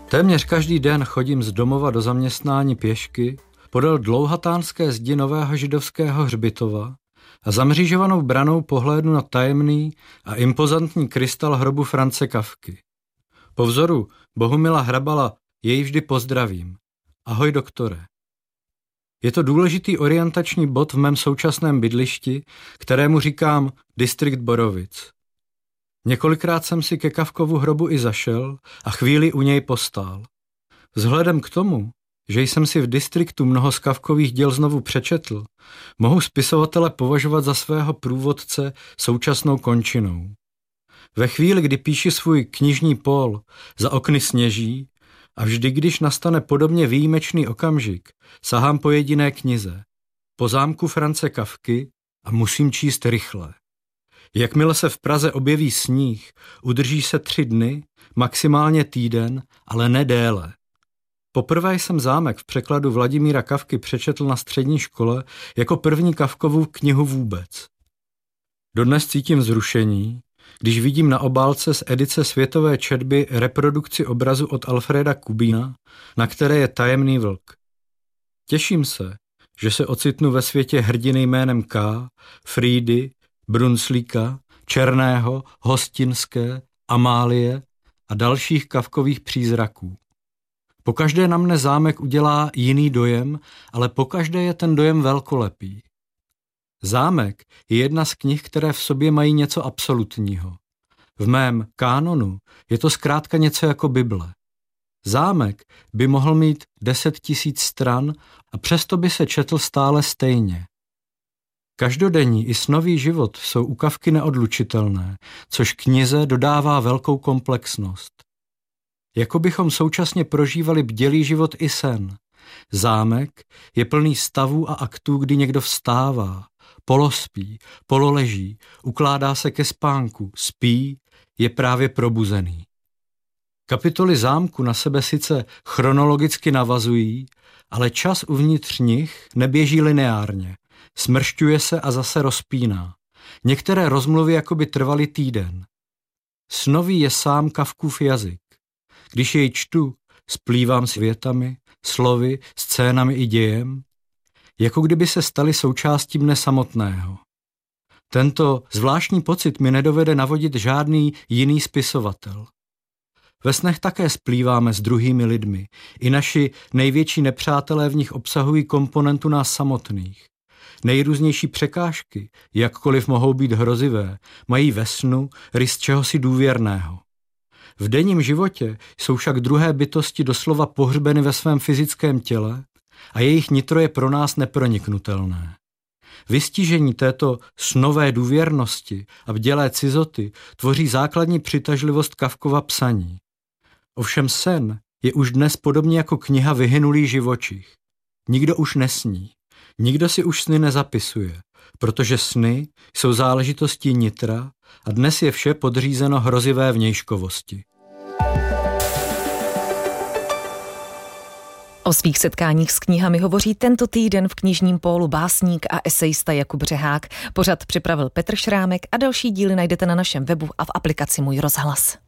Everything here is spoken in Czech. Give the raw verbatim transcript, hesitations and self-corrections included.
Téměř každý den chodím z domova do zaměstnání pěšky podél dlouhatánské zdi nového židovského hřbitova a zamřížovanou branou pohlédnu na tajemný a impozantní krystal hrobu France Kafky. Po vzoru Bohumila Hrabala jej vždy pozdravím. Ahoj, doktore. Je to důležitý orientační bod v mém současném bydlišti, kterému říkám Distrikt Borovic. Několikrát jsem si ke Kafkovu hrobu i zašel a chvíli u něj postál. Vzhledem k tomu, že jsem si v distriktu mnoho z Kafkových děl znovu přečetl, mohu spisovatele považovat za svého průvodce současnou končinou. Ve chvíli, kdy píši svůj knižní pól, za okny sněží a vždy, když nastane podobně výjimečný okamžik, sahám po jediné knize, po zámku France Kafky a musím číst rychle. Jakmile se v Praze objeví sníh, udrží se tři dny, maximálně týden, ale ne déle. Poprvé jsem zámek v překladu Vladimíra Kafky přečetl na střední škole jako první Kafkovu knihu vůbec. Dodnes cítím vzrušení, když vidím na obálce z edice Světové četby reprodukci obrazu od Alfreda Kubína, na které je tajemný vlk. Těším se, že se ocitnu ve světě hrdiny jménem K, Frídy, Brunslíka, Černého, Hostinské, Amálie a dalších Kafkových přízraků. Pokaždé na mne zámek udělá jiný dojem, ale pokaždé je ten dojem velkolepý. Zámek je jedna z knih, které v sobě mají něco absolutního. V mém kánonu je to zkrátka něco jako Bible. Zámek by mohl mít deset tisíc stran a přesto by se četl stále stejně. Každodenní i snový život jsou u Kafky neodlučitelné, což knize dodává velkou komplexnost. Jako bychom současně prožívali bdělý život i sen. Zámek je plný stavů a aktů, kdy někdo vstává, polospí, pololeží, ukládá se ke spánku, spí, je právě probuzený. Kapitoly zámku na sebe sice chronologicky navazují, ale čas uvnitř nich neběží lineárně. Smršťuje se a zase rozpíná. Některé rozmluvy jakoby trvaly týden. Snový je sám Kafkův jazyk. Když jej čtu, splývám s větami, slovy, scénami i dějem, jako kdyby se staly součástí mne samotného. Tento zvláštní pocit mi nedovede navodit žádný jiný spisovatel. Ve snech také splýváme s druhými lidmi. I naši největší nepřátelé v nich obsahují komponentu nás samotných. Nejrůznější překážky, jakkoliv mohou být hrozivé, mají ve snu rys čehosi důvěrného. V denním životě jsou však druhé bytosti doslova pohřbeny ve svém fyzickém těle a jejich nitro je pro nás neproniknutelné. Vystížení této snové důvěrnosti a bdělé cizoty tvoří základní přitažlivost Kafkova psaní. Ovšem sen je už dnes podobně jako kniha Vyhynulý živočich. Nikdo už nesní, nikdo si už sny nezapisuje, protože sny jsou záležitostí nitra a dnes je vše podřízeno hrozivé vnějškovosti. O svých setkáních s knihami hovoří tento týden v knižním pólu básník a esejista Jakub Řehák. Pořad připravil Petr Šrámek a další díly najdete na našem webu a v aplikaci Můj rozhlas.